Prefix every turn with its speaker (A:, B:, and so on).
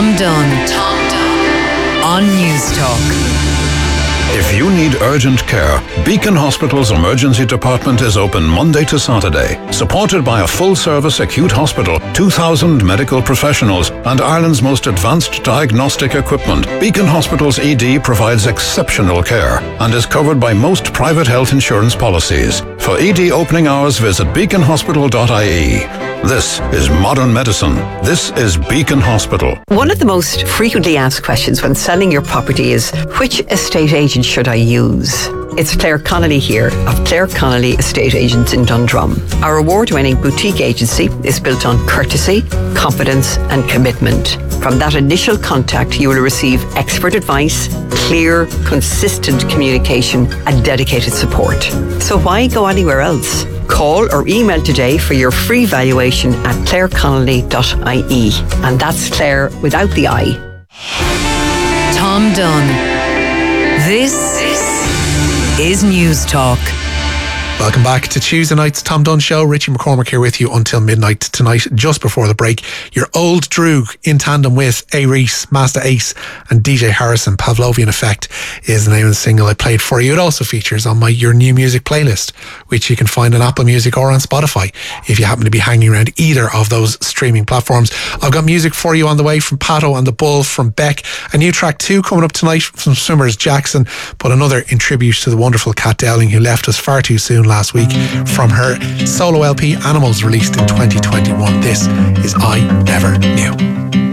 A: Tom Dunn on News Talk.
B: If you need urgent care, Beacon Hospital's emergency department is open Monday to Saturday. Supported by a full-service acute hospital, 2,000 medical professionals, and Ireland's most advanced diagnostic equipment, Beacon Hospital's ED provides exceptional care and is covered by most private health insurance policies. For ED opening hours, visit beaconhospital.ie. This is modern medicine. This is Beacon Hospital.
C: One of the most frequently asked questions when selling your property is, which estate agent should I use? It's Claire Connolly here of Claire Connolly Estate Agents in Dundrum. Our award-winning boutique agency is built on courtesy, confidence and commitment. From that initial contact, you will receive expert advice, clear, consistent communication and dedicated support. So why go anywhere else? Call or email today for your free valuation at claireconnolly.ie. And that's Claire without the I.
A: Tom Dunn. This is News Talk.
D: Welcome back to Tuesday night's Tom Dunn Show. Richie McCormick here with you until midnight tonight. Just before the break, your old Droog in tandem with A. Reese, Master Ace and DJ Harrison. Pavlovian Effect is the name of the single I played for you. It also features on my Your New Music playlist, which you can find on Apple Music or on Spotify if you happen to be hanging around either of those streaming platforms. I've got music for you on the way from Pato and the Bull, from Beck. A new track too coming up tonight from Swimmers Jackson, but another in tribute to the wonderful Kat Dowling, who left us far too soon last week, from her solo LP Animals, released in 2021. This is I Never Knew.